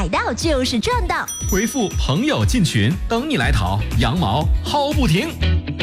到就是赚到。 回复朋友进群，等你来淘，羊毛薅不停。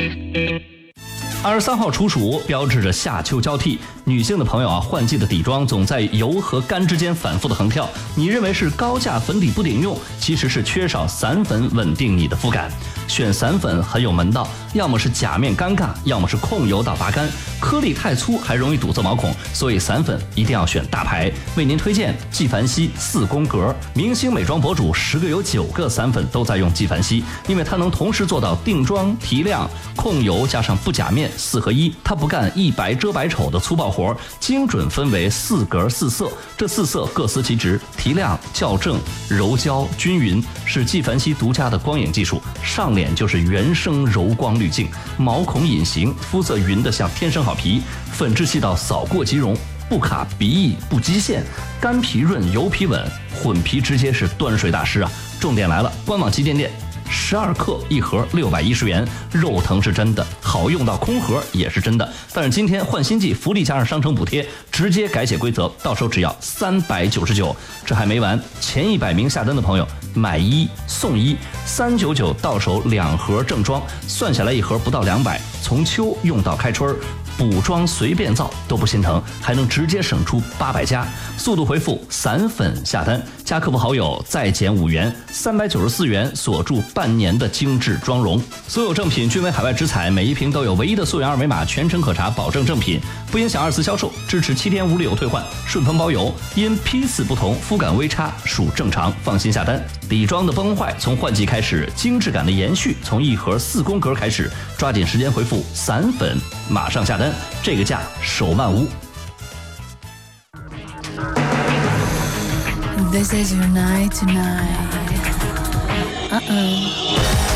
23号处暑标志着夏秋交替，女性的朋友换季的底妆总在油和干之间反复的横跳，你认为是高价粉底不顶用，其实是缺少散粉稳定你的肤感。选散粉很有门道，要么是假面尴尬，要么是控油到拔干，颗粒太粗还容易堵塞毛孔，所以散粉一定要选大牌。为您推荐纪梵希4宫格，明星美妆博主10个有9个散粉都在用纪梵希，因为它能同时做到定妆、提亮、控油加上不假面4合1，它不干一白遮百丑的粗暴活，精准分为4格4色，这4色各司其职，提亮、校正、柔焦、均匀，是纪梵希独家的光影技术。上脸就是原生柔光滤镜，毛孔隐形，肤色匀得像天生好皮，粉质细到扫过即溶，不卡鼻翼不积线，干皮润油皮稳，混皮直接是端水大师啊！重点来了，官网旗舰店12克一盒610元，肉疼是真的，好用到空盒也是真的。但是今天换新季福利加上商城补贴，直接改写规则，到手只要399。这还没完，前100名下单的朋友买1送1，399到手2盒正装，算下来一盒不到200，从秋用到开春，补妆随便造都不心疼，还能直接省出800加。速度回复散粉下单，加客服好友再减5元，394元锁住半年的精致妆容。所有正品均为海外直采，每一瓶都有唯一的溯源二维码，全程可查，保证正品，不影响2次销售，支持7天无理由退换，顺丰包邮。因批次不同，肤感微差属正常，放心下单。底妆的崩坏从换季开始，精致感的延续从一盒4宫格开始，抓紧时间回复散粉，马上下单，这个价手慢无。 This is your night tonight.